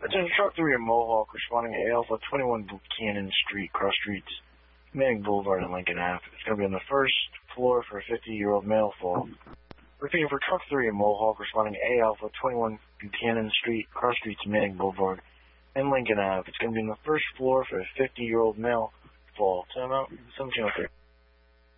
Attention truck 3 in Mohawk, responding to A Alpha 21 Buchanan Street, cross streets, Manning Boulevard and Lincoln Ave. It's going to be on the first floor for a 50-year-old male fall. Repeating for truck 3 in Mohawk, responding to A Alpha 21 Buchanan Street, cross streets, Manning Boulevard and Lincoln Ave. It's going to be on the first floor for a 50-year-old male fall. Time out. 1703.